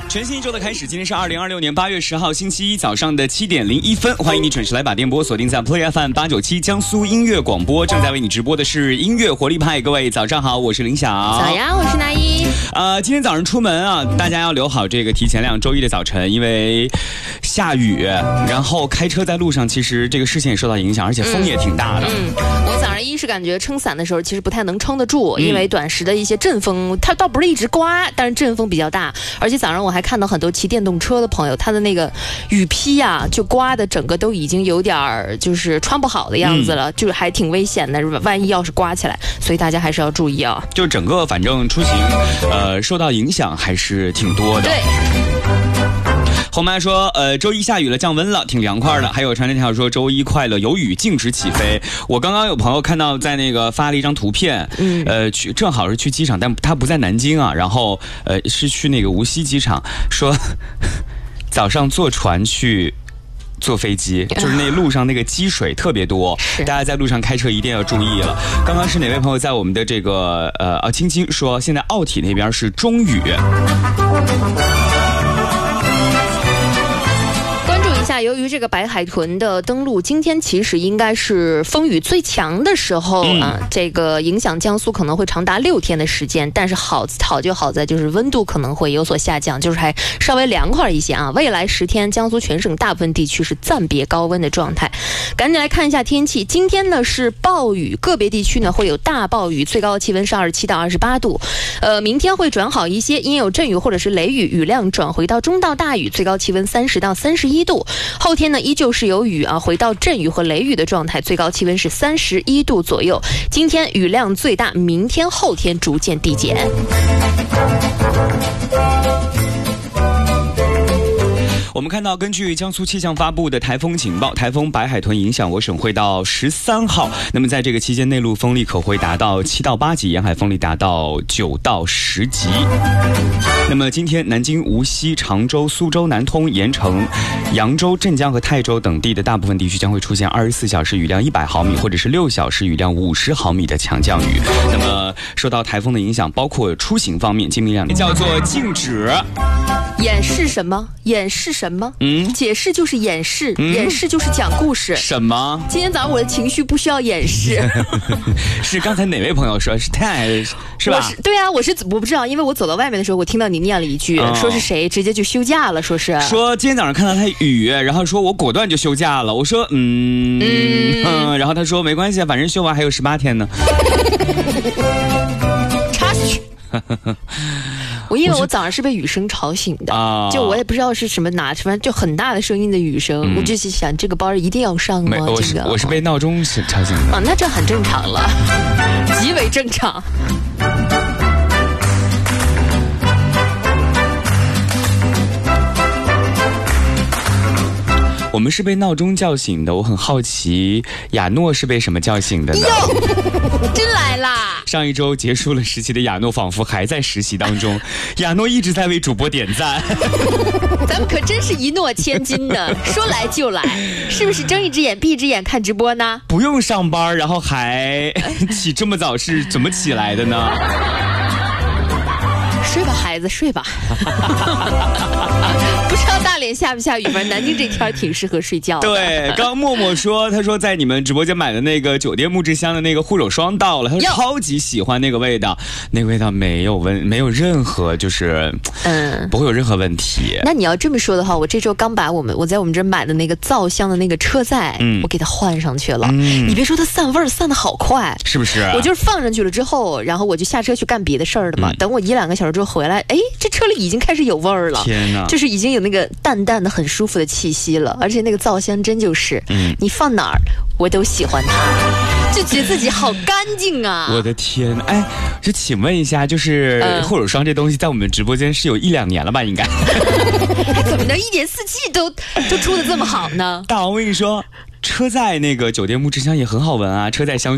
全新一周的开始，今天是2026年8月10号星期一早上的7点01分，欢迎你准时来把电波锁定在 Play FM 897江苏音乐广播，正在为你直播的是音乐活力派。各位早上好，我是林晓。 早呀，我是那一。 今天早上出门啊，大家要留好这个提前量。周一的早晨，因为下雨，然后开车在路上，其实这个视线也受到影响，而且风也挺大的。 我早上一是感觉撑伞的时候其实不太能撑得住，因为短时的一些阵风，它倒不是一直刮，但是阵风比较大。而且早上我还看到很多骑电动车的朋友，他的那个雨披啊，就刮的整个都已经有点就是穿不好的样子了，就是还挺危险的，万一要是刮起来，所以大家还是要注意啊。 就整个反正出行，受到影响还是挺多的。 对。 红妈说，周一下雨了，降温了，挺凉快的。还有传天条说，周一快乐，有雨禁止起飞。我刚刚有朋友看到在那个发了一张图片，正好是去机场，但他不在南京啊，然后是去那个无锡机场，说早上坐船去坐飞机，就是那路上那个积水特别多，大家在路上开车一定要注意了。刚刚是哪位朋友在我们的这个青青说，现在奥体那边是中雨。 由于这个白海豚的登陆，今天其实应该是风雨最强的时候啊，这个影响江苏可能会长达6天的时间，但是好就好在就是温度可能会有所下降，就是还稍微凉快一些啊。未来10天，江苏全省大部分地区是暂别高温的状态。赶紧来看一下天气，今天呢是暴雨，个别地区呢会有大暴雨，最高的气温是27到28度。明天会转好一些，因有阵雨或者是雷雨，雨量转回到中到大雨，最高气温30到31度。后天呢依旧是有雨啊，回到阵雨和雷雨的状态，最高气温是31度左右。今天雨量最大，明天后天逐渐递减。 我们看到，根据江苏气象发布的台风警报，台风白海豚影响我省会到13号。那么在这个期间，内陆风力可会达到7到8级，沿海风力达到9到10级。那么今天，南京、无锡、常州、苏州、南通、盐城、扬州、镇江和泰州等地的大部分地区将会出现24小时雨量100毫米，或者是6小时雨量50毫米的强降雨。那么受到台风的影响，包括出行方面，今明两天叫做禁止。 掩饰什么？掩饰什么？解释就是掩饰，掩饰就是讲故事。 什么？ 今天早上我的情绪不需要掩饰。 是刚才哪位朋友说？是太是吧？ 对啊，我不知道，因为我走到外面的时候，我听到你念了一句，说是谁直接就休假了，说今天早上看到他雨，然后说我果断就休假了。我说然后他说没关系，反正休完还有18天呢。 插去。我因为我早上是被雨声吵醒的，就我也不知道是什么反正就很大的声音的雨声，我就想这个班一定要上吗？ 我是被闹钟吵醒的。 那这很正常了，极为正常。 我们是被闹钟叫醒的，我很好奇，亚诺是被什么叫醒的呢？ 真来啦！ 上一周结束了实习的亚诺仿佛还在实习当中，亚诺一直在为主播点赞。 咱们可真是一诺千金呢，说来就来，是不是睁一只眼闭一只眼看直播呢？ 不用上班，然后还起这么早，是怎么起来的呢？ 睡吧，孩子，睡吧。不知道大连下不下雨，反正南京这天挺适合睡觉的。 对，刚默默说，他说在你们直播间买的那个酒店木质香的那个护手霜到了，他说超级喜欢那个味道，那个味道没有任何就是不会有任何问题。 那你要这么说的话，我这周刚把我在我们这买的那个皂香的那个车载，我给它换上去了。你别说它散味儿散得好快， 是不是？ 我就是放上去了之后，然后我就下车去干别的事儿了嘛。等我1-2个小时之后回来，这车里已经开始有味儿了。 天哪， 就是已经有那个淡淡的很舒服的气息了，而且那个皂香真就是你放哪儿我都喜欢它，就觉得自己好干净啊！ 我的天，就请问一下，就是护手霜这东西在我们直播间是有1-2年了吧？应该怎么能1年4季都出得这么好呢？ 大王，我跟你说，车载那个酒店木质香也很好闻啊，车载香